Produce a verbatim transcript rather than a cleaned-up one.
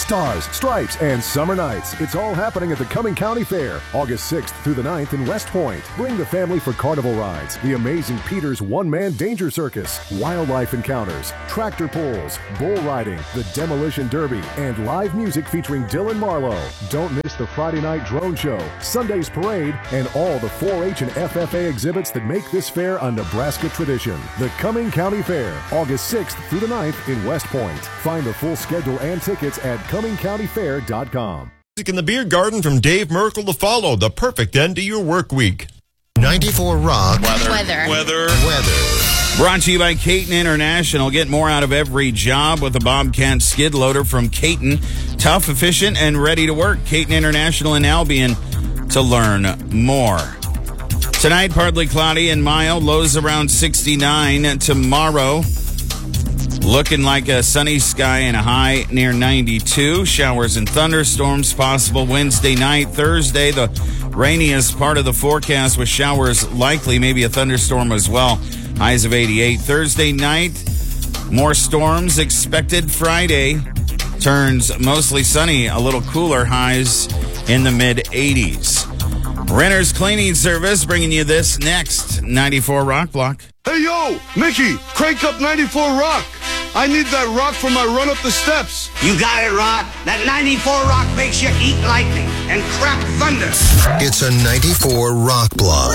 Stars, Stripes, and Summer Nights. It's all happening at the Cumming County Fair, August sixth through the ninth in West Point. Bring the family for carnival rides, the amazing Peter's One-Man Danger Circus, wildlife encounters, tractor pulls, bull riding, the Demolition Derby, and live music featuring Dylan Marlowe. Don't miss the Friday night drone show, Sunday's parade, and all the four H and F F A exhibits that make this fair a Nebraska tradition. The Cumming County Fair, August sixth through the ninth in West Point. Find the full schedule and tickets at cumming county fair dot com. Music in the Beer Garden from Dave Merkel to follow. The perfect end to your work week. ninety-four Rock. Weather. Weather. Weather. Weather. Brought to you by Caton International. Get more out of every job with a Bobcat skid loader from Caton. Tough, efficient, and ready to work. Caton International in Albion to learn more. Tonight, partly cloudy and mild. Lows around sixty-nine. Tomorrow, looking like a sunny sky and a high near ninety-two. Showers and thunderstorms possible Wednesday night. Thursday, the rainiest part of the forecast with showers likely, maybe a thunderstorm as well. Highs of eighty-eight. Thursday night, more storms expected. Friday turns mostly sunny, a little cooler, highs in the mid eighties. Renter's Cleaning Service bringing you this next. ninety-four Rock Block. Hey, yo, Mickey, crank up ninety-four Rock. I need that rock for my run up the steps. You got it, Rod. That ninety-four Rock makes you eat lightning and crap thunder. It's a ninety-four Rock Block.